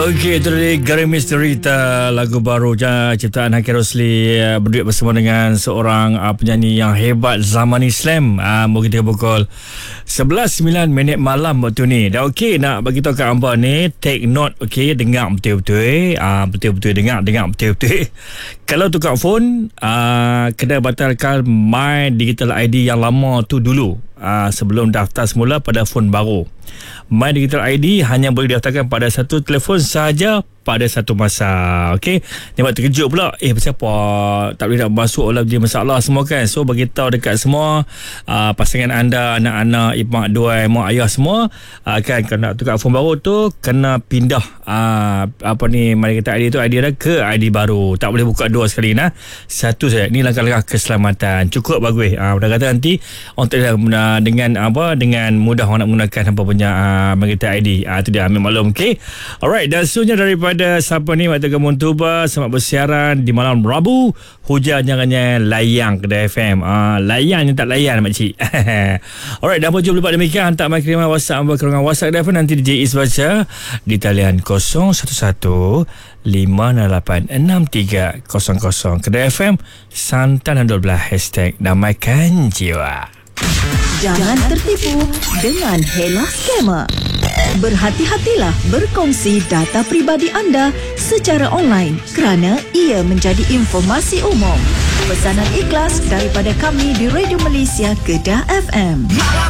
Okey, itu tadi Garing Misterita, lagu baru ciptaan Hakim Rosli berduet bersama dengan seorang penyanyi yang hebat zaman Islam. Mungkin kita pukul 11:09 malam waktu ni. Dah okey nak bagi tahu kat hangpa ni, take note, okey, dengar betul-betul. Betul-betul dengar betul-betul. Kalau tukar phone, kena batalkan My Digital ID yang lama tu dulu. Sebelum daftar semula pada phone baru. My Digital ID hanya boleh didaftarkan pada satu telefon sahaja pada satu masa. Okey, ni buat terkejut pula. Pasal apa tak boleh nak masuk lah dia masalah semua kan. So bagi tahu dekat semua pasangan anda, anak-anak, mak dua, mak ayah semua kan, kalau nak tukar phone baru tu kena pindah My Digital ID tu ID dah ke ID baru. Tak boleh buka dua sekali nah. Satu saja. Ni langkah-langkah keselamatan. Cukup bagus. Dah kata nanti orang tak dengan mudah orang nak menggunakan apa punya My Digital ID. Itu dia, ambil maklum. Okey. Alright, dan seterusnya daripada siapa ni waktu Kampung Tuba selamat bersiaran di malam Rabu. Hujan jangannya layang Kedah FM. Layang tak layan makcik. Alright, dah jom lepas demikian hantar kiriman WhatsApp ke ruangan WhatsApp Kedah FM. Nanti DJ Is baca di talian 011 5686300. Kedah FM Santan 12 #damaikan jiwa. Jangan tertipu dengan Hela Scammer. Berhati-hatilah berkongsi data pribadi anda secara online kerana ia menjadi informasi umum. Pesanan ikhlas daripada kami di Radio Malaysia Kedah FM.